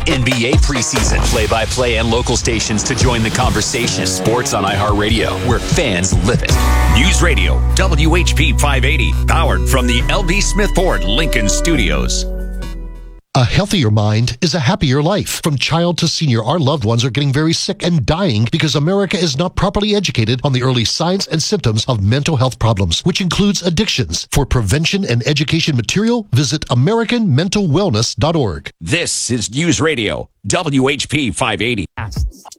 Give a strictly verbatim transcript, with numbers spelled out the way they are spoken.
N B A preseason, play-by-play and local stations to join the conversation. Sports on iHeartRadio, where fans live it. News Radio, W H P five eighty, powered from the L B Smith Ford Lincoln Studios. A healthier mind is a happier life. From child to senior, our loved ones are getting very sick and dying because America is not properly educated on the early signs and symptoms of mental health problems, which includes addictions. For prevention and education material, visit American Mental Wellness dot org. This is News Radio, W H P five eighty.